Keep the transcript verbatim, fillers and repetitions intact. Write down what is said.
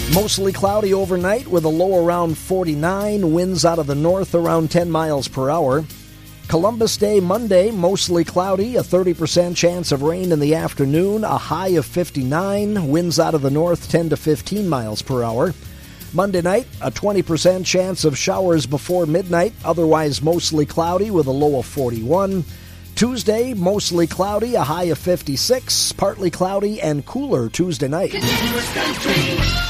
Mostly cloudy overnight with a low around forty-nine, winds out of the north around ten miles per hour. Columbus Day Monday, mostly cloudy, a thirty percent chance of rain in the afternoon, a high of fifty-nine, winds out of the north ten to fifteen miles per hour. Monday night, a twenty percent chance of showers before midnight, otherwise mostly cloudy with a low of forty-one. Tuesday, mostly cloudy, a high of fifty-six, partly cloudy and cooler Tuesday night. Continuous country.